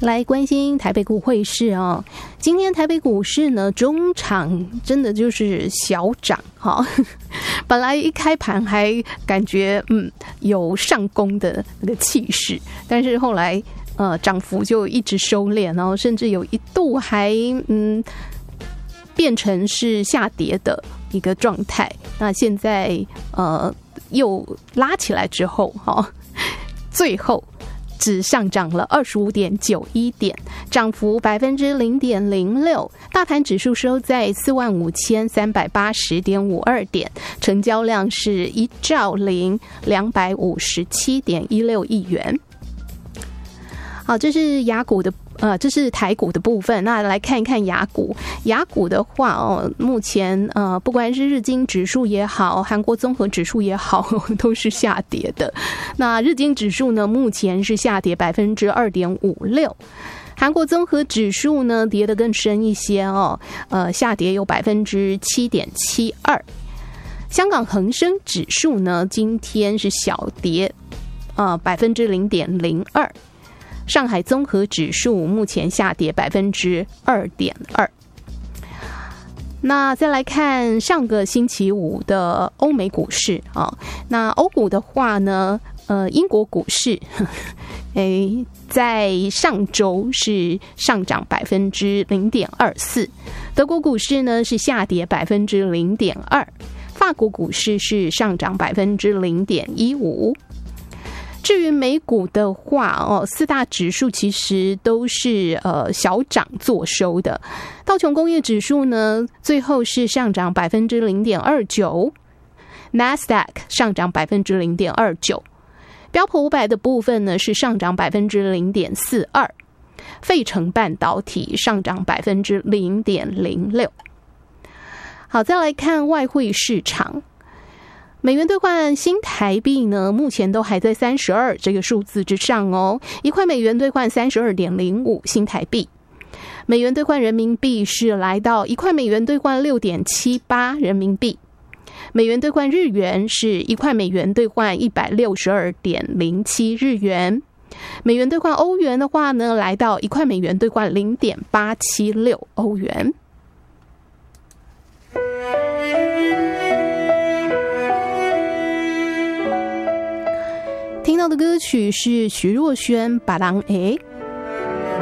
来关心台北股汇市哦，今天台北股市呢，中场真的就是小涨哈，本来一开盘还感觉有上攻的那个气势，但是后来涨幅就一直收敛，然后甚至有一度还变成是下跌的一个状态。那现在又拉起来之后哈，最后只上涨了 25.91 点，涨幅 0.06%， 大盘指数收在 45,380.52 点，成交量是1兆0257.16亿元。好，这是这是台股的部分。那来看一看亚股。亚股的话目前不管是日经指数也好，韩国综合指数也好，都是下跌的。那日经指数呢，目前是下跌 2.56%， 韩国综合指数呢跌得更深一些下跌有 7.72%。香港恒生指数呢，今天是小跌0.02%。上海综合指数目前下跌 2.2%。那再来看上个星期五的欧美股市那欧股的话呢，英国股市在上周是上涨 0.24%， 德国股市呢是下跌 0.2%， 法国股市是上涨 0.15%。至于美股的话四大指数其实都是小涨作收的。道琼工业指数呢，最后是上涨 0.29%， NASDAQ 上涨 0.29%， 标普500的部分呢是上涨 0.42%， 费城半导体上涨 0.06%。 好，再来看外汇市场。美元兑换新台币呢，目前都还在32这个数字之上1块美元兑换 32.05 新台币。美元兑换人民币是来到1块美元兑换 6.78 人民币。美元兑换日元是1块美元兑换 162.07 日元。美元兑换欧元的话呢，来到1块美元兑换 0.876 欧元。听到的歌曲是徐若瑄《把郎诶》。